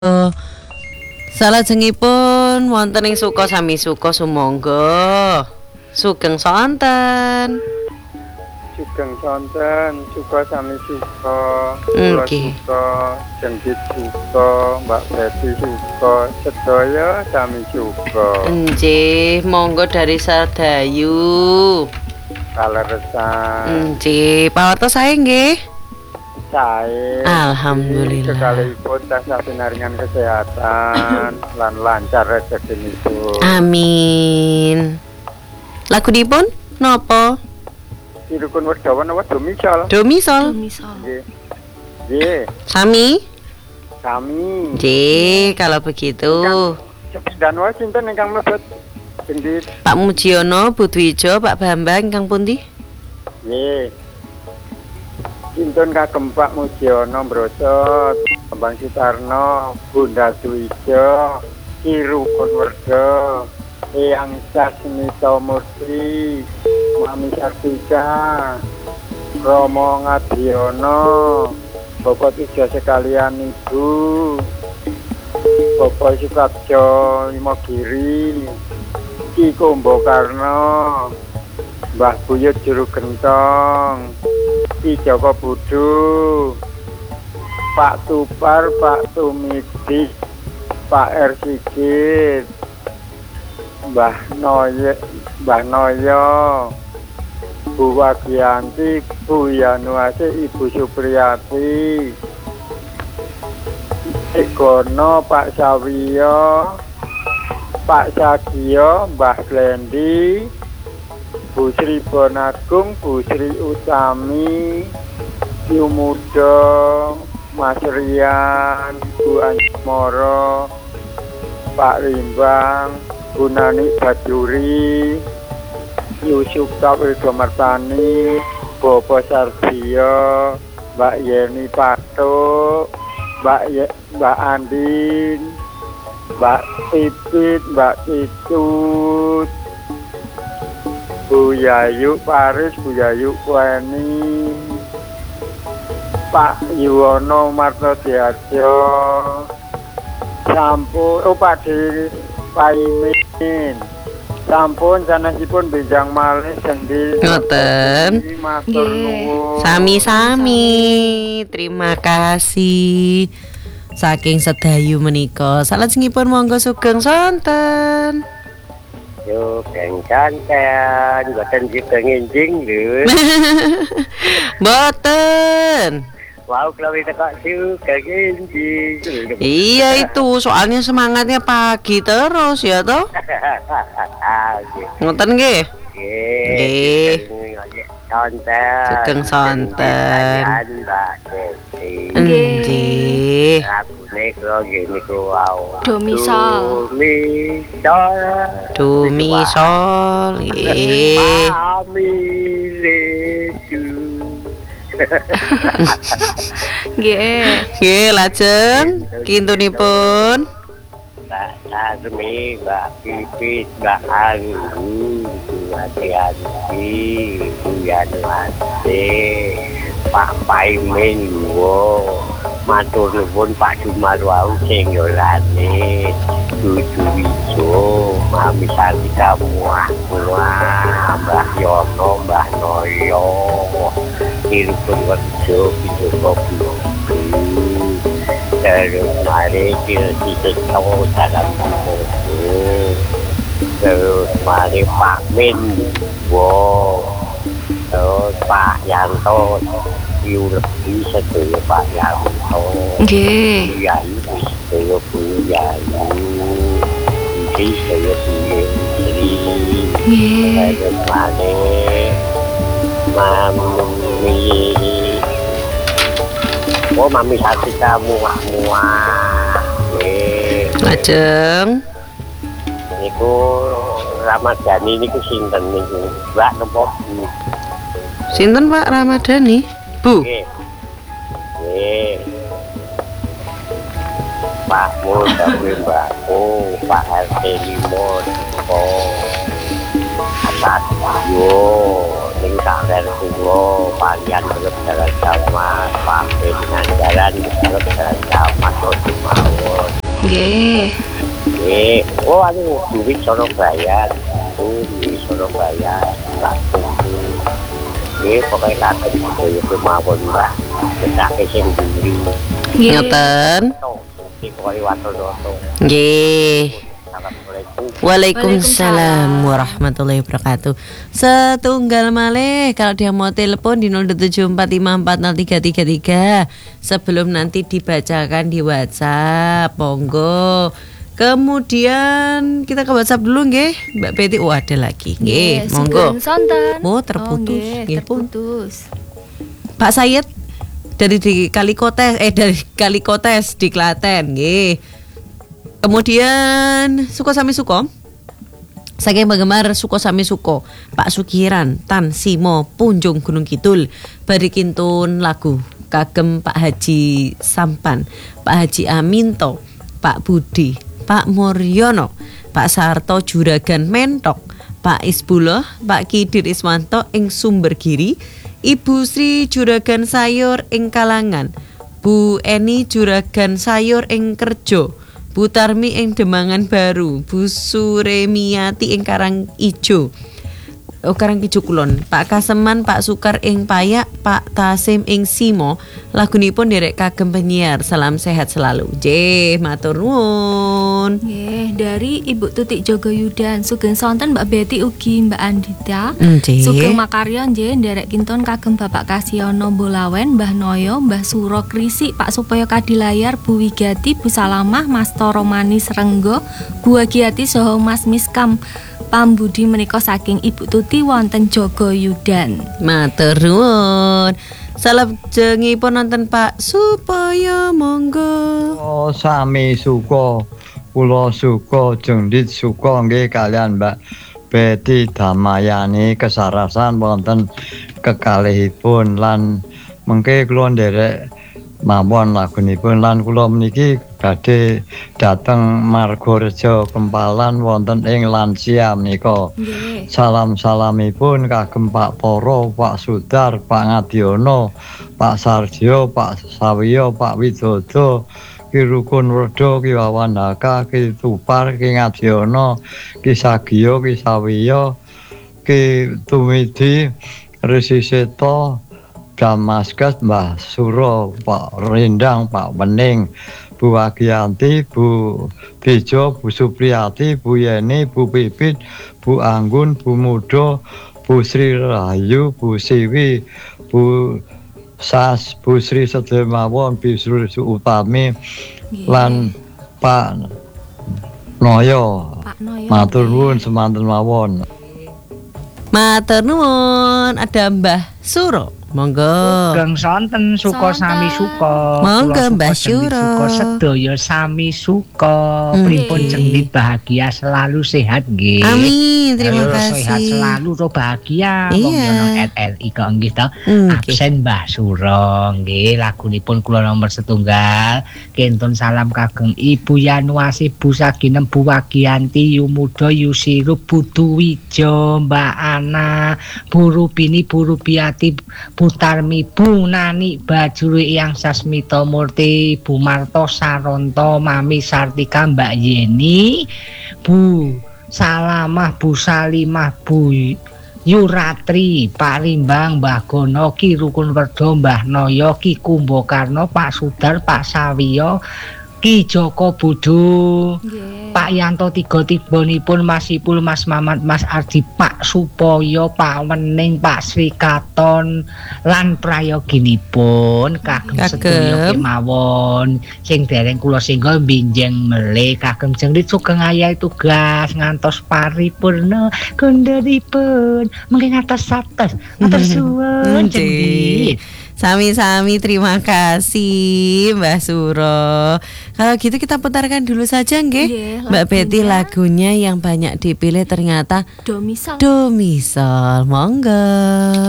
Salajengipun wonten ing suka sami suka sumangga sugeng sonten. Sugeng sonten, suka sami suka, kula suka, Jenggit suka, Mbak Betty suka, sedaya sami suka. Nggih, monggo dari Sadayu. Kaleresan. Nggih, pawartos sae nggih. Sae. Alhamdulillah. Sekalipun tansah pinaringan kesehatan lan lancar rezekinipun. Amin. Lagunipun napa? Dirukun Werdawan apa Domisol? Domisol. Nggih. Nggih. Sami? Sami. Nggih, kalau begitu. Dan wae sinten ingkang mlebet? Jenggit. Pak Mujiono, Bu Dwijo, Pak Bambang ingkang pundi? Nggih. Sinten kagem Pak Mujiono Brosot, Bambang Sutarno, Bunda Dwijo, Ki Rukunwerda, Eyang Sasmita Murti, Mami Sartika, Romo Ngadiono, Bapak tiga sekalian Ibu, Bapak Sukabjo Imogiri, Ki Kombo Karno, Mbah Buyut Juru Gentong, Ki Joko Budu, Pak Tupar, Pak Tumidi, Pak Ersigit, Mbah Noyo, Bu Wagianti, Bu Yanuasi, Ibu Supriyati, Ekono, Pak Sawiyo, Pak Sagio, Mbah Glendi, Bu Sri Bonagung, Bu Sri Utami, Yu Muda, Mas Rian, Bu Anjmoro, Pak Rimbang, Bu Nani Bajuri, Yusuf Kapildo Martani, Bobo Sardio, Mbak Yeni Pato, Mbak Andin, Mbak Pipit, Mbak Titut, Bu Yayu Paris, Bu Yayu Kueni, Pak Yuwono Marto Diarjo, sampun Pak Di Paimin, sampun sanesipun benjang malih sendi. Ngoten. Matur nuwun. Sami-sami. Terima kasih. Saking Sedayu menika. Salajengipun monggo sugeng sonten. Yo, kan, buatan juga nginjing lho. Boten. Wow, kalau kita kasih nginjing. Iya itu, soalnya semangatnya pagi terus ya toh. Ngoten nggih? Nggih. Sugeng sonten. Nggih. Domisol. Domisol. Nggih. Nggih, lajeng kintunipun Mbak Azmi, Mbak Pipit, Mbak Anggu, Bu Hati-hati, Bu Yanuasi, Pak Paimin, matur nuwun Pak Jumarwau sing yolane, Bu Dwijo, Mami Sartika Mbah Yono, Mbah Noyo, Irupun Werjo, Bijoko Budu. Terus mari kita tahu dalam buku. Terus mari Pak Min, terus Pak Yanto, lebih setuju Pak Yanto. nggih. Yayu setuju Bu Yayu, Isi setuju Bu Isi. Terus mari Mami Sartika muah. Lajeng Niku Ramadhani niku sinten niku? Mbak napa Bu? sinten Pak Ramadhani? Bu. Nggih. Nggih. Pak Mul tapi Mbakku, Pak RT Limon, Atat yo, ning kaler kula palian jalan sama Pak Ferdinand jalan kalau jalan sama Toti mawon. Nggih. Oh anu duit sono bayar. Duit sono bayar. Laku. Pokoknya laku itu mawon Mbak. Ketake sing duri. Nggih. Ngoten. Pokoknya wato-wato. Nggih. Waalaikumsalam warahmatullahi wabarakatuh. Setunggal malih kalau dia mau telepon di 0745403333 sebelum nanti dibacakan di WhatsApp, monggo. Kemudian kita ke WhatsApp dulu nggih, Mbak Betty. Oh, ada lagi. Nggih, monggo. Oh, terputus. Nggih, terputus. Pak Sayed dari Kalikotes di Klaten, nggih. Kemudian Suko Sami Suko, saking penggemar Suko Sami Suko, Pak Sukiran, Tan Simo, Punjung Gunung Kidul, barikintun lagu kagem Pak Haji Sampan, Pak Haji Aminto, Pak Budi, Pak Muryono, Pak Sarto Juragan Mentok, Pak Isbullah, Pak Kidir Iswanto ing Sumbergiri, Ibu Sri Juragan Sayur ing Kalangan, Bu Eni Juragan Sayur ing Kerjo, Bu Tarmi ing Demangan Baru, Bu Suremiati ing Karang Ijo, Karang Ijo Kulon, Pak Kaseman, Pak Sukar ing Payak, Pak Tasim ing Simo. Lagunipun derek kagem penyiar. Salam sehat selalu. Matur nuwun. Nggih, dari Ibu Tutik Jogoyudan, sugeng sonten Mbak Betty ugi Mbak Andita. Sugeng makarya nggih nderek kinton kagem Bapak Kasyono Bolawen, Mbah Noyo, Mbah Suro Krisik, Pak Supoyo Kadilayar, Bu Wigati, Bu Salamah, Mas Toro Manis Renggo, Bu Agiati saha Mas Miskam Pambudi menika saking Ibu Tuti wonten Jogoyudan. Matur nuwun. Salajengipun nonton Pak Supoyo, monggo. Oh, sami suka, kula suka, jendit suka nggih kalian Mbak Betty Damayani kesarasan wonten kekalihipun lan mengke kula nderek mawon lagunipun lan kula meniki badhe dhateng Margorejo Kempalan wonten ing Lansia menika. Salam-salamipun kagem Pak Poro, Pak Sudar, Pak Ngadiono, Pak Sarjo, Pak Sawiyo, Pak Widodo, Ki Rukun Werdo, Ki Wawandaka, Ki Tupar, Ki Ngadiono, Ki Sagiyo, Ki Sawiyo, Ki Tumidi, Resi Seto, Damaskus, Mbah Suro, Pak Rindang, Pak Wening, Bu Agianti, Bu Bejo, Bu Supriyati, Bu Yeni, Bu Pipit, Bu Anggun, Bu Mudo, Bu Sri Rahayu, Bu Siwi, Bu Sas, Bu Sri Sedemawon, Bu Sri Utami, lan Pak Noyo. Matur nuwun semanten mawon. Matur nuwun. Ada Mbah Suro. Monggo. Sugeng sonten Suko Sami Suko. Monggo Mbah Suro. Suko sedaya sami suka. Pripun jenglit bahagia selalu sehat nggih. Amin. Terima kasih. Sehat selalu ro bahagia. Wong Iya. RRI kok nggih to. Absen Mbah Suro nggih lagunipun kula nomor setunggal. Kentun salam kagem Ibu Yanuasi, Bu Saginem, Bu Wagianti, Yumudo, Yusiru, Bu Duwijo, Mbak Ana, Bu Rupini, Bu Rupiati, Bu Tarmi, Bu Nani, Bajuri Yang Sasmito Murti, Bu Marto Saronto, Mami Sartika, Mbak Yeni, Bu Salamah, Bu Salimah, Bu Yuratri, Pak Rimbang, Mbah Gono, Ki Rukun Werdo, Mbah Noyo, Ki Kumbokarno, Pak Sudar, Pak Sawiyo, Ki Joko Budu, Pak Yanto tiga tibonipun Mas Ipul, Mas Mamat, Mas Ardi, Pak Supoyo, Pak Wening, Pak Sri Katon, lan prayoginipun kagem sedaya kemawon sing dereng kula singgo binjeng melih kagem jenglit sugeng ayahi tugas ngantos paripurna kondheripun mengke ngatos-atos matur suwun jenglit. Sami-sami, terima kasih Mbak Suro. Kalau gitu kita putarkan dulu saja nggih, Mbak Betty, lagunya yang banyak dipilih ternyata Domisol. Domisol. Monggo.